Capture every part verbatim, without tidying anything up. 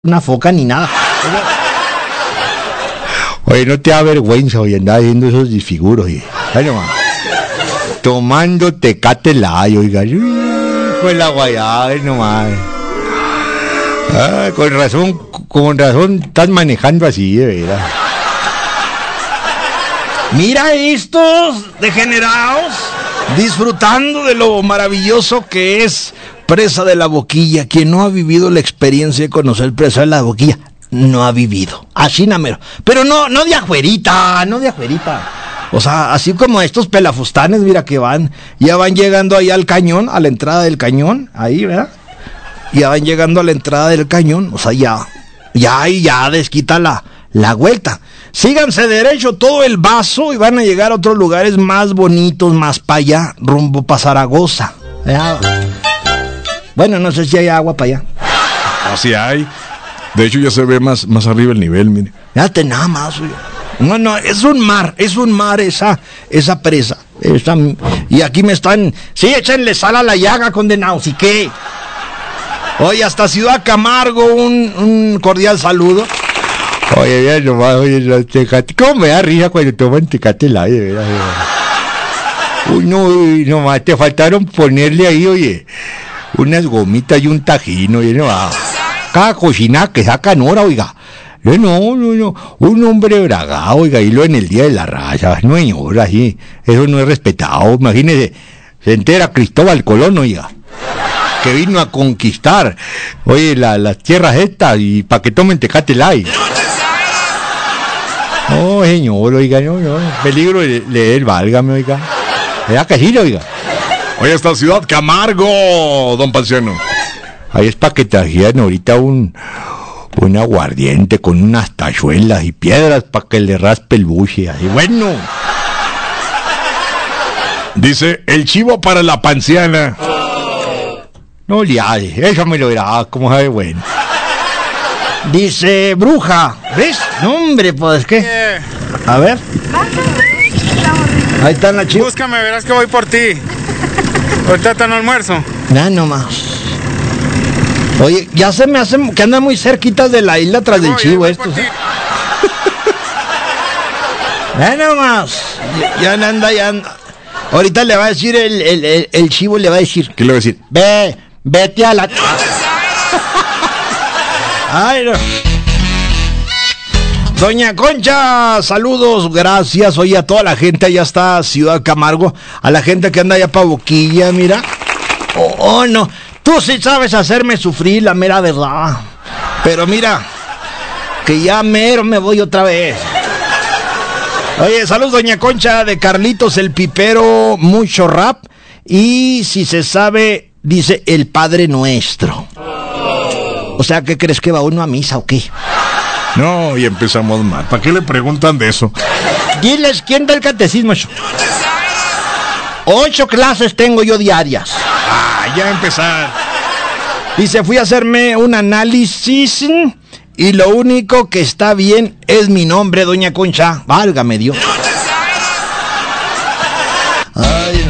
una foca ni nada. Oye, no te da vergüenza, oye, andar viendo esos disfiguros, oye. Ay, nomás. Tomando Tecate Light, oiga. Con la guayaba, ay, nomás. Ah, con razón, con razón estás manejando así, de verdad. Mira estos degenerados disfrutando de lo maravilloso que es Presa de la Boquilla. Quien no ha vivido la experiencia de conocer Presa de la Boquilla, no ha vivido. Así namero. Pero no, no de ajuerita, no de ajuerita. O sea, así como estos pelafustanes, mira que van, ya van llegando ahí al cañón, a la entrada del cañón, ahí, ¿verdad? Ya van llegando a la entrada del cañón, o sea, ya, ya, ya desquita la, la vuelta. Síganse derecho todo el vaso y van a llegar a otros lugares más bonitos, más para allá, rumbo para Zaragoza. ¿Verdad? Bueno, no sé si hay agua para allá. Así hay. De hecho, ya se ve más, más arriba el nivel, mire. Fíjate nada más, oye. No, no, es un mar, es un mar esa, esa presa. Esa, y aquí me están... Sí, échenle sal a la llaga, condenados, ¿y qué? Oye, hasta Ciudad Camargo, un, un cordial saludo. Oye, ya nomás, oye, los Tecate... ¿Cómo me da risa cuando toman Tecate Light, de verdad? Uy, no, uy, nomás, te faltaron ponerle ahí, oye, unas gomitas y un tajín, oye, no, cada cocina que sacan hora, oiga. No, no, no, un hombre bragado, oiga, y lo en el día de la raza, no señor, así, eso no es respetado, imagínese, se entera Cristóbal Colón, oiga, que vino a conquistar, oye, la, las tierras estas, y para que tomen Tecate Light. No, señor, oiga, no, no, peligro de leer, válgame, oiga, ¿verdad que sí, oiga? Oye, esta Ciudad Camargo, don Panciano. Ahí es para que trajeran ahorita un... un aguardiente con unas tachuelas y piedras para que le raspe el buche, así bueno. Dice, el chivo para la panciana. No le hace, eso me lo verá, como sabe bueno. Dice bruja, ¿ves? No, hombre, pues qué. A ver. Ahí está la chiva. Búscame, verás que voy por ti. Ahorita está en almuerzo. Ya nomás. Oye, ya se me hace que andan muy cerquitas de la isla tras del chivo estos. ¿eh? Ya nomás. Ya, ya anda, ya anda. Ahorita le va a decir el, el, el, el chivo, le va a decir. ¿Qué le va a decir? Ve, vete a la... Ay, no. Doña Concha, saludos, gracias. Oye, a toda la gente, allá está Ciudad Camargo. A la gente que anda allá pa' Boquilla, mira. Oh, oh, no. Tú sí sabes hacerme sufrir, la mera verdad. Pero mira, que ya mero me voy otra vez. Oye, saludos, doña Concha, de Carlitos el Pipero, mucho rap. Y si se sabe, dice el Padre Nuestro. O sea, ¿qué crees que va uno a misa o qué? No, y empezamos mal. ¿Para qué le preguntan de eso? Diles, ¿quién da el catecismo? Eso? Ocho clases tengo yo diarias. Ah, ya empezar. Dice, fui a hacerme un análisis y lo único que está bien es mi nombre, doña Concha. Válgame Dios. Ay,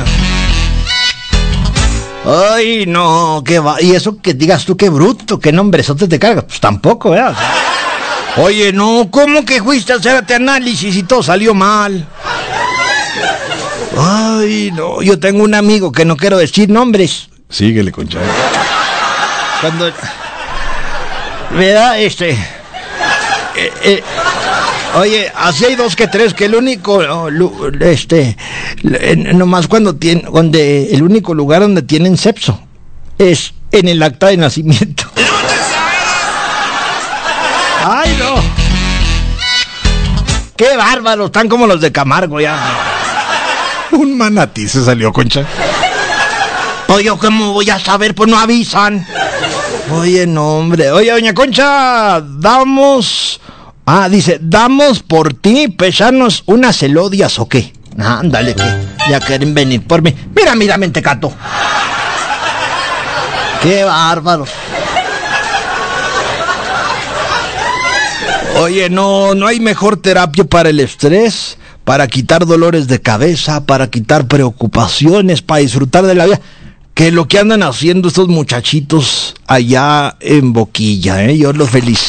no. Ay, no, qué va. Y eso que digas tú, qué bruto, qué nombrezote te cargas. Pues tampoco, ¿verdad? Oye, no, ¿cómo que fuiste a hacerte análisis y todo salió mal? Ay, no, yo tengo un amigo que no quiero decir nombres. Síguele, Concha. Cuando... ¿Verdad? Este... Eh, eh, oye, así hay dos que tres, que el único... Oh, este... Nomás cuando tiene... Donde el único lugar donde tienen sexo es en el acta de nacimiento. ¡Ay, no! ¡Qué bárbaros! Están como los de Camargo ya. Un manatí se salió, Concha. Oye, ¿cómo voy a saber? Pues no avisan. Oye, no, hombre. Oye, doña Concha, damos... Ah, dice, damos por ti, pesanos unas elodias o qué. Ándale, que ya quieren venir por mí. Mira, mira, mentecato. ¡Qué bárbaro! Oye, no, no hay mejor terapia para el estrés, para quitar dolores de cabeza, para quitar preocupaciones, para disfrutar de la vida, que lo que andan haciendo estos muchachitos allá en Boquilla, ¿eh? Yo los felicito.